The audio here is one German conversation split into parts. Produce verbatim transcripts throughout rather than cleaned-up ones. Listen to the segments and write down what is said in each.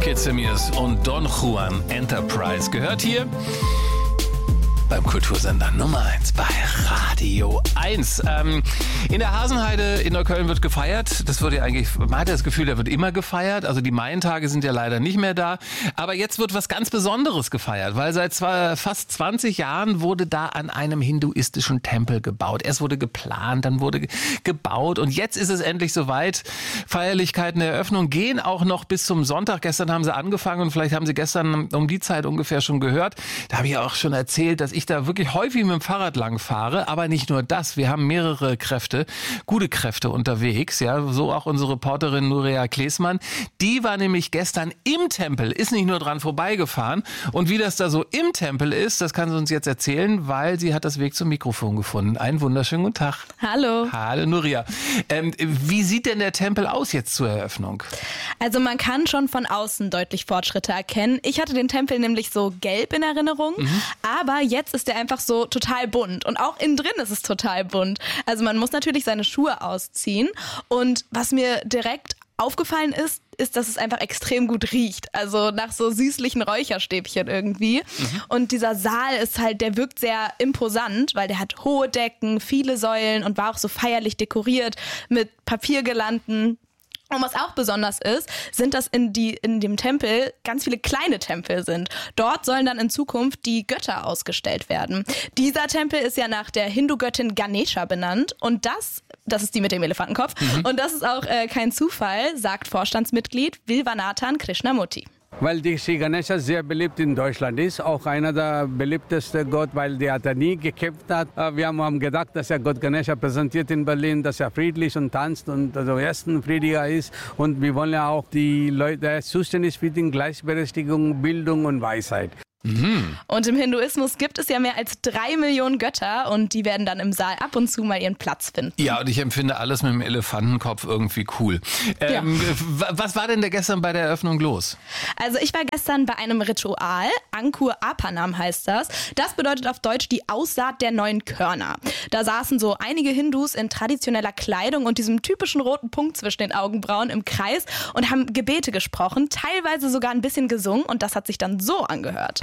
Kid-Semiers und Don Juan Enterprise gehört hier beim Kultursender Nummer eins bei Radio eins. Ähm, in der Hasenheide in Neukölln wird gefeiert. Das wird ja eigentlich, man hat das Gefühl, da wird immer gefeiert. Also die Maientage sind ja leider nicht mehr da. Aber jetzt wird was ganz Besonderes gefeiert, weil seit zwei, fast zwanzig Jahren wurde da an einem hinduistischen Tempel gebaut. Erst wurde geplant, dann wurde gebaut und jetzt ist es endlich soweit. Feierlichkeiten der Eröffnung gehen auch noch bis zum Sonntag. Gestern haben sie angefangen und vielleicht haben sie gestern um die Zeit ungefähr schon gehört. Da habe ich auch schon erzählt, dass ich da wirklich häufig mit dem Fahrrad lang fahre, aber nicht nur das. Wir haben mehrere Kräfte, gute Kräfte unterwegs, ja, so auch unsere Reporterin Nuria Klesmann. Die war nämlich gestern im Tempel, ist nicht nur dran vorbeigefahren und wie das da so im Tempel ist, das kann sie uns jetzt erzählen, weil sie hat das Weg zum Mikrofon gefunden. Einen wunderschönen guten Tag. Hallo. Hallo Nuria. Ähm, wie sieht denn der Tempel aus jetzt zur Eröffnung? Also man kann schon von außen deutlich Fortschritte erkennen. Ich hatte den Tempel nämlich so gelb in Erinnerung, mhm. aber jetzt ist der einfach so total bunt und auch innen drin ist es total bunt. Also man muss natürlich seine Schuhe ausziehen und was mir direkt aufgefallen ist, ist, dass es einfach extrem gut riecht. Also nach so süßlichen Räucherstäbchen irgendwie. Mhm. Und dieser Saal ist halt, der wirkt sehr imposant, weil der hat hohe Decken, viele Säulen und war auch so feierlich dekoriert mit Papiergirlanden. Und was auch besonders ist, sind, dass in, die, in dem Tempel ganz viele kleine Tempel sind. Dort sollen dann in Zukunft die Götter ausgestellt werden. Dieser Tempel ist ja nach der Hindu-Göttin Ganesha benannt. Und das, das ist die mit dem Elefantenkopf. Mhm. Und das ist auch äh, kein Zufall, sagt Vorstandsmitglied Vilvanathan Krishnamurti. Weil die Sri Ganesha sehr beliebt in Deutschland ist, auch einer der beliebtesten Gott, weil der hat nie gekämpft hat. Wir haben gedacht, dass er Gott Ganesha präsentiert in Berlin, dass er friedlich und tanzt und also ersten friedlicher ist. Und wir wollen ja auch die Leute, der zuständig für die Gleichberechtigung, Bildung und Weisheit. Mhm. Und im Hinduismus gibt es ja mehr als drei Millionen Götter und die werden dann im Saal ab und zu mal ihren Platz finden. Ja, und ich empfinde alles mit dem Elefantenkopf irgendwie cool. Ähm, ja. Was war denn da gestern bei der Eröffnung los? Also ich war gestern bei einem Ritual, Ankur Apanam heißt das. Das bedeutet auf Deutsch die Aussaat der neuen Körner. Da saßen so einige Hindus in traditioneller Kleidung und diesem typischen roten Punkt zwischen den Augenbrauen im Kreis und haben Gebete gesprochen, teilweise sogar ein bisschen gesungen und das hat sich dann so angehört.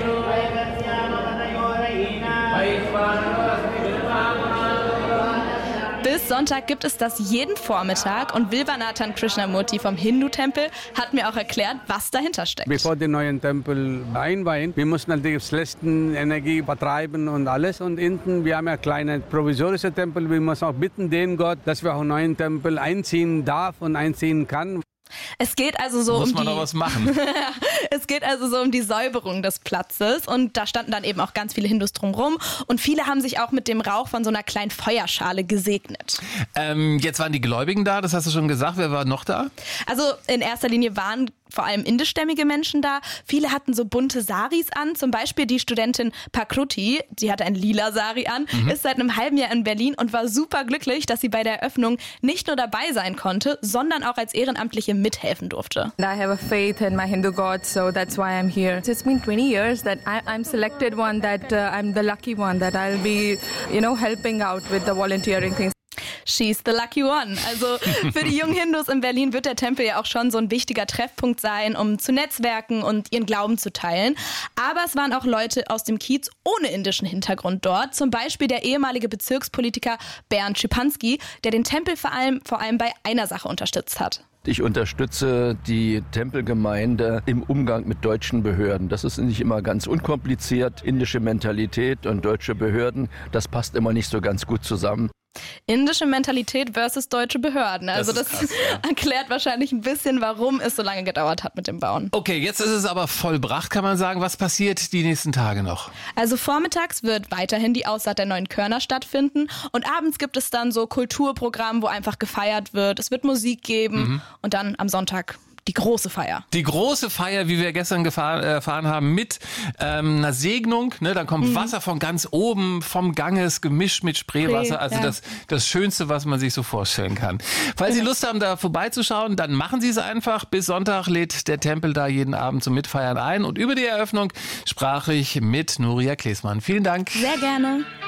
Bis Sonntag gibt es das jeden Vormittag und Vilvanathan Krishnamurti vom Hindu-Tempel hat mir auch erklärt, was dahinter steckt. Bevor der neuen Tempel einweihen, wir müssen natürlich das letzten Energie vertreiben und alles. Und hinten, wir haben ja kleine provisorische Tempel, wir müssen auch bitten den Gott, dass wir auch einen neuen Tempel einziehen darf und einziehen kann. Es geht also so Muss um man die, noch was machen. Es geht also so um die Säuberung des Platzes und da standen dann eben auch ganz viele Hindus drumherum und viele haben sich auch mit dem Rauch von so einer kleinen Feuerschale gesegnet. Ähm, jetzt waren die Gläubigen da, das hast du schon gesagt. Wer war noch da? Also in erster Linie waren vor allem indischstämmige Menschen da. Viele hatten so bunte Saris an, zum Beispiel die Studentin Pakruti, die hatte ein lila Sari an, mhm. ist seit einem halben Jahr in Berlin und war super glücklich, dass sie bei der Eröffnung nicht nur dabei sein konnte, sondern auch als Ehrenamtliche mithelfen durfte. I have a faith in my Hindu God, so that's why I'm here. It's been twenty years that I, I'm selected one, that uh, I'm the lucky one, that I'll be, you know, helping out with the volunteering things. She's the lucky one. Also für die jungen Hindus in Berlin wird der Tempel ja auch schon so ein wichtiger Treffpunkt sein, um zu netzwerken und ihren Glauben zu teilen. Aber es waren auch Leute aus dem Kiez ohne indischen Hintergrund dort. Zum Beispiel der ehemalige Bezirkspolitiker Bernd Schipanski, der den Tempel vor allem, vor allem bei einer Sache unterstützt hat. Ich unterstütze die Tempelgemeinde im Umgang mit deutschen Behörden. Das ist nicht immer ganz unkompliziert. Indische Mentalität und deutsche Behörden, das passt immer nicht so ganz gut zusammen. Indische Mentalität versus deutsche Behörden. Also das, das krass, ja. erklärt wahrscheinlich ein bisschen, warum es so lange gedauert hat mit dem Bauen. Okay, jetzt ist es aber vollbracht, kann man sagen. Was passiert die nächsten Tage noch? Also vormittags wird weiterhin die Aussaat der neuen Körner stattfinden und abends gibt es dann so Kulturprogramm, wo einfach gefeiert wird. Es wird Musik geben mhm. und dann am Sonntag die große Feier. Die große Feier, wie wir gestern gefahren, erfahren haben, mit ähm, einer Segnung. Ne? Dann kommt mhm. Wasser von ganz oben, vom Ganges, gemischt mit Spreewasser. Also ja. das, das Schönste, was man sich so vorstellen kann. Falls genau. Sie Lust haben, da vorbeizuschauen, dann machen Sie es einfach. Bis Sonntag lädt der Tempel da jeden Abend zum Mitfeiern ein. Und über die Eröffnung sprach ich mit Nuria Klesmann. Vielen Dank. Sehr gerne.